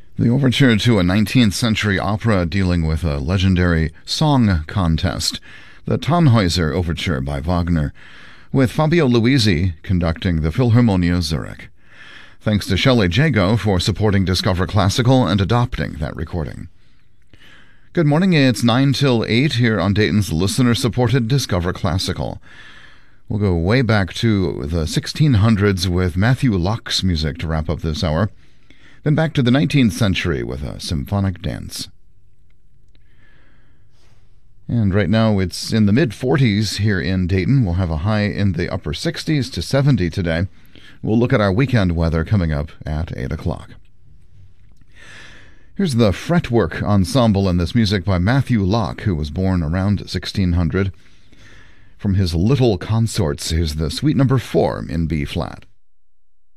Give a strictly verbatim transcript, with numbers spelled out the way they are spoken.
The overture to a nineteenth century opera dealing with a legendary song contest, the Tannhäuser Overture by Wagner, with Fabio Luisi conducting the Philharmonia Zurich. Thanks to Shelley Jago for supporting Discover Classical and adopting that recording. Good morning, it's nine till eight here on Dayton's listener-supported Discover Classical. We'll go way back to the sixteen hundreds with Matthew Locke's music to wrap up this hour. Then back to the nineteenth century with a symphonic dance. And right now it's in the mid-forties here in Dayton. We'll have a high in the upper sixties to seventy today. We'll look at our weekend weather coming up at eight o'clock. Here's the Fretwork Ensemble in this music by Matthew Locke, who was born around sixteen hundred. From his Little Consorts, here's the Suite Number four in B-flat.